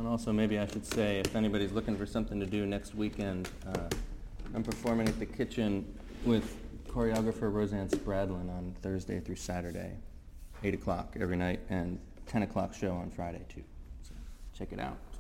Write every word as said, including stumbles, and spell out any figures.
And also, maybe I should say, if anybody's looking for something to do next weekend, uh, I'm performing at the Kitchen with choreographer Roseanne Spradlin on Thursday through Saturday, eight o'clock every night, and ten o'clock show on Friday, too. So check it out.